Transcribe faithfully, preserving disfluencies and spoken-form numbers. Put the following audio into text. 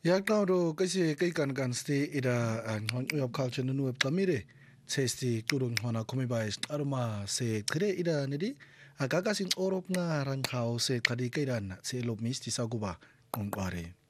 Yak now do kasi kay kan kan stay ida ang of culture nu web kamire chesti turun hona komi bais aruma se kre ida nidi agaga sing orop nga rang khao se khadi kaidan se lob mis ti saguba kongware